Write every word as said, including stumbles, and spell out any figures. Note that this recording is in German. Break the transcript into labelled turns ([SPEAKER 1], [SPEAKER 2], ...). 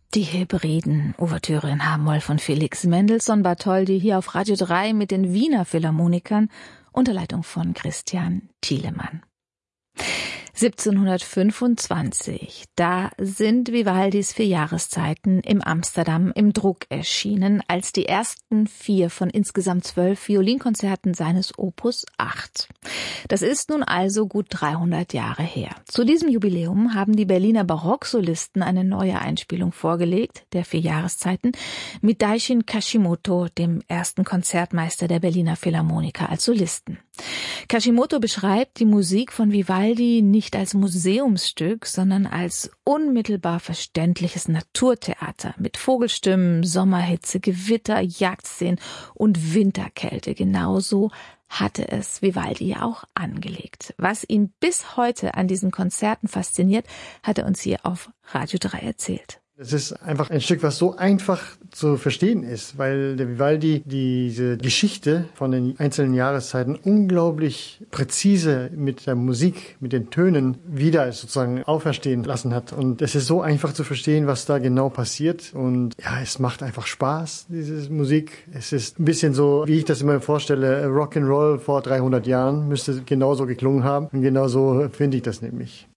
[SPEAKER 1] Die Hebriden-Ouvertüre in H-Moll von Felix Mendelssohn-Bartholdy hier auf Radio drei mit den Wiener Philharmonikern unter Leitung von Christian Thielemann. siebzehnhundertfünfundzwanzig, da sind Vivaldis Vier Jahreszeiten im Amsterdam im Druck erschienen, als die ersten vier von insgesamt zwölf Violinkonzerten seines Opus acht. Das ist nun also gut dreihundert Jahre her. Zu diesem Jubiläum haben die Berliner Barocksolisten eine neue Einspielung vorgelegt, der Vier Jahreszeiten, mit Daishin Kashimoto, dem ersten Konzertmeister der Berliner Philharmoniker, als Solisten. Kashimoto beschreibt die Musik von Vivaldi nicht als Museumsstück, sondern als unmittelbar verständliches Naturtheater mit Vogelstimmen, Sommerhitze, Gewitter, Jagdszenen und Winterkälte. Genauso hatte es Vivaldi auch angelegt. Was ihn bis heute an diesen Konzerten fasziniert, hat er uns hier auf Radio drei erzählt.
[SPEAKER 2] Es ist einfach ein Stück, was so einfach zu verstehen ist, weil der Vivaldi diese Geschichte von den einzelnen Jahreszeiten unglaublich präzise mit der Musik, mit den Tönen wieder sozusagen auferstehen lassen hat. Und es ist so einfach zu verstehen, was da genau passiert. Und ja, es macht einfach Spaß, diese Musik. Es ist ein bisschen so, wie ich das immer vorstelle, Rock'n'Roll vor dreihundert Jahren müsste genauso geklungen haben. Und genauso finde ich das nämlich.